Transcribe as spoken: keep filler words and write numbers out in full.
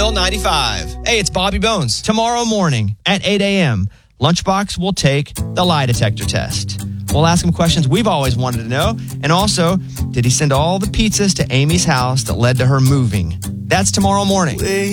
Channel ninety-five. Hey, it's Bobby Bones. Tomorrow morning at eight a.m., Lunchbox will take the lie detector test. We'll ask him questions we've always wanted to know. And also, did he send all the pizzas to Amy's house that led to her moving? That's tomorrow morning.